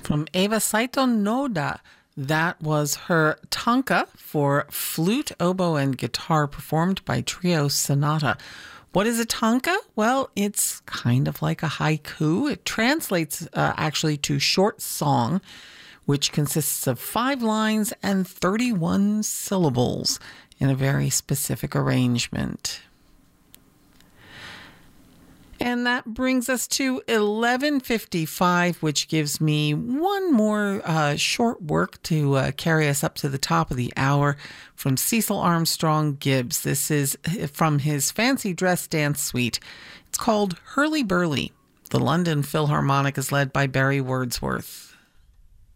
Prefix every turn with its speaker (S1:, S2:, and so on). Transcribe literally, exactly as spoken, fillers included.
S1: From Eva Saito Noda. That was her tanka for flute, oboe, and guitar performed by Trio Sonata. What is a tanka? Well, it's kind of like a haiku. It translates uh, actually to short song, which consists of five lines and thirty-one syllables in a very specific arrangement. And that brings us to eleven fifty-five, which gives me one more uh, short work to uh, carry us up to the top of the hour from Cecil Armstrong Gibbs. This is from his Fancy Dress Dance Suite. It's called Hurly Burly. The London Philharmonic is led by Barry Wordsworth.